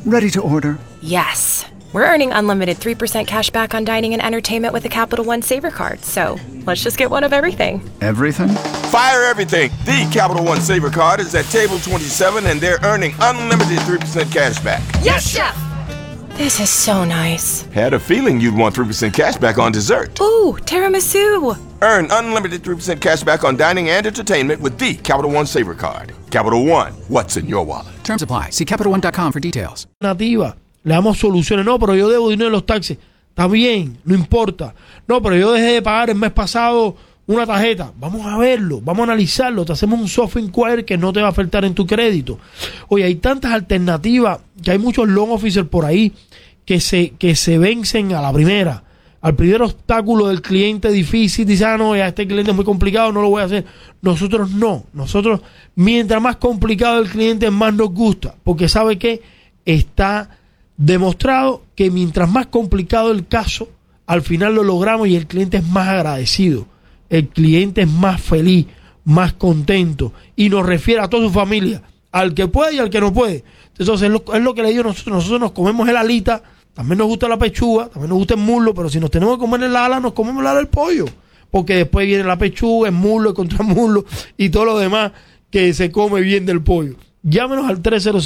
Ready to order. Yes. We're earning unlimited 3% cash back on dining and entertainment with the Capital One Saver Card, so let's just get one of everything. Everything? Fire everything. The Capital One Saver Card is at table 27 and they're earning unlimited 3% cash back. Yes, Chef! This is so nice. Had a feeling you'd want 3% cash back on dessert. Ooh, tiramisu! Earn unlimited 3% cash back on dining and entertainment with the Capital One Saver Card. Capital One, what's in your wallet? Terms apply. See CapitalOne.com for details. Nativa. Le damos soluciones. No, pero yo debo dinero en los taxis. Está bien, no importa. No, pero yo dejé de pagar el mes pasado una tarjeta. Vamos a verlo, vamos a analizarlo. Te hacemos un soft inquiry que no te va a afectar en tu crédito. Oye, hay tantas alternativas que hay muchos loan officers por ahí que se vencen a la primera. Al primer obstáculo del cliente difícil, dice, no, ya este cliente es muy complicado, no lo voy a hacer. Nosotros no. Nosotros, mientras más complicado el cliente, más nos gusta. Porque ¿sabe qué? Está demostrado que mientras más complicado el caso, al final lo logramos y el cliente es más agradecido. El cliente es más feliz, más contento y nos refiere a toda su familia, al que puede y al que no puede. Entonces es lo que le digo nosotros. Nosotros nos comemos el alita, también nos gusta la pechuga, también nos gusta el muslo, pero si nos tenemos que comer el ala, nos comemos el ala del pollo, porque después viene la pechuga, el muslo, el contramuslo y todo lo demás que se come bien del pollo. Llámenos al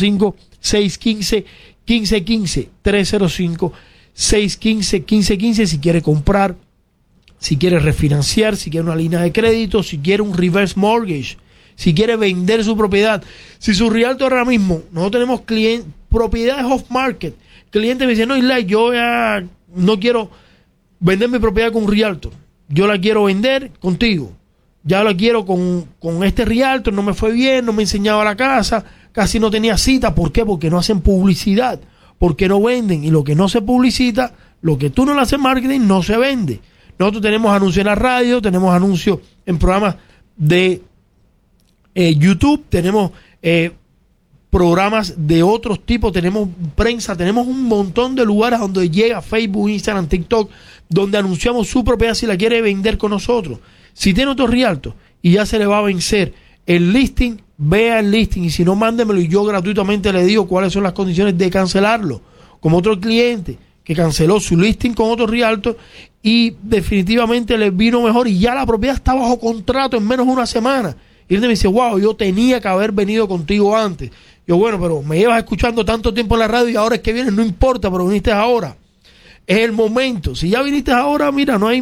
305-615-1515, 305-615-1515 si quiere comprar, si quiere refinanciar, si quiere una línea de crédito, si quiere un reverse mortgage, si quiere vender su propiedad. Si su realtor ahora mismo, nosotros tenemos propiedades off market, clientes me dicen, no, Eli, yo ya no quiero vender mi propiedad con un realtor, yo la quiero vender contigo, ya la quiero con este realtor, no me fue bien, no me enseñaba la casa, casi no tenía cita. ¿Por qué? Porque no hacen publicidad, porque no venden, y lo que no se publicita, lo que tú no le haces marketing, no se vende. Nosotros tenemos anuncios en la radio, tenemos anuncios en programas de YouTube, tenemos programas de otros tipos, tenemos prensa, tenemos un montón de lugares donde llega Facebook, Instagram, TikTok, donde anunciamos su propiedad si la quiere vender con nosotros. Si tiene otro realtor y ya se le va a vencer el listing, vea el listing, y si no, mándemelo y yo gratuitamente le digo cuáles son las condiciones de cancelarlo. Como otro cliente que canceló su listing con otro realtor y definitivamente le vino mejor y ya la propiedad está bajo contrato en menos de una semana. Y él me dice, wow, yo tenía que haber venido contigo antes. Yo, bueno, pero me llevas escuchando tanto tiempo en la radio y ahora es que vienes, no importa, pero viniste ahora. Es el momento. Si ya viniste ahora, mira, no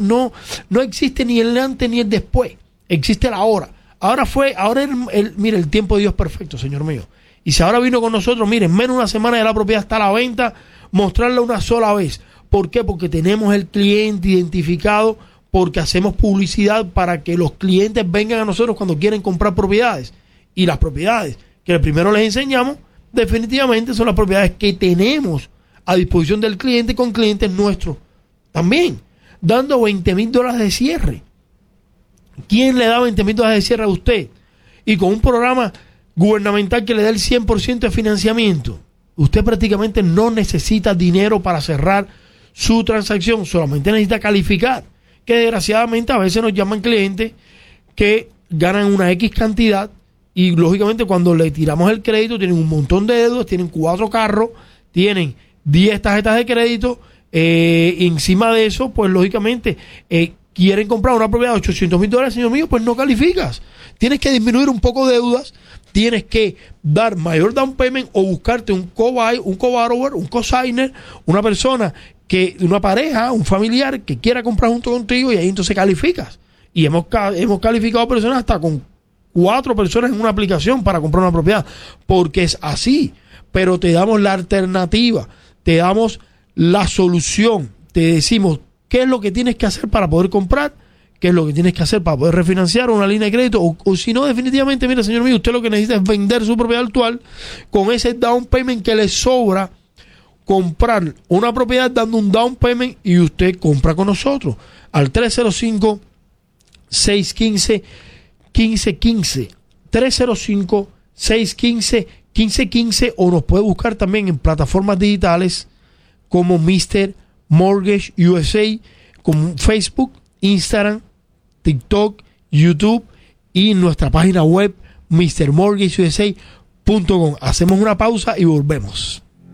existe ni el antes ni el después. Existe el ahora. Ahora mira, el tiempo de Dios perfecto, Señor mío. Y si ahora vino con nosotros, miren, en menos de una semana ya la propiedad está a la venta, mostrarla una sola vez. ¿Por qué? Porque tenemos el cliente identificado, porque hacemos publicidad para que los clientes vengan a nosotros cuando quieren comprar propiedades. Y las propiedades que primero les enseñamos, definitivamente son las propiedades que tenemos a disposición del cliente con clientes nuestros. También, dando $20,000 de cierre. ¿Quién le da $20,000 de cierre a usted? Y con un programa gubernamental que le da el 100% de financiamiento. Usted prácticamente no necesita dinero para cerrar su transacción, solamente necesita calificar. Que desgraciadamente a veces nos llaman clientes que ganan una X cantidad y lógicamente cuando le tiramos el crédito tienen un montón de deudas, tienen 4 carros, tienen 10 tarjetas de crédito, y encima de eso, pues lógicamente quieren comprar una propiedad de $800,000, señor mío, pues no calificas. Tienes que disminuir un poco de deudas, tienes que dar mayor down payment o buscarte un co-borrower, un co-signer, una persona una pareja, un familiar que quiera comprar junto contigo y ahí entonces calificas. Y hemos calificado personas hasta con 4 personas en una aplicación para comprar una propiedad, porque es así. Pero te damos la alternativa, te damos la solución, te decimos qué es lo que tienes que hacer para poder comprar, qué es lo que tienes que hacer para poder refinanciar una línea de crédito, o si no, definitivamente, mira, señor mío, usted lo que necesita es vender su propiedad actual con ese down payment que le sobra, comprar una propiedad dando un down payment y usted compra con nosotros al 305-615-1515, 305-615-1515, o nos puede buscar también en plataformas digitales como Mr. Mortgage USA, como Facebook, Instagram, TikTok, YouTube y nuestra página web mrmortgageusa.com. Hacemos una pausa y volvemos.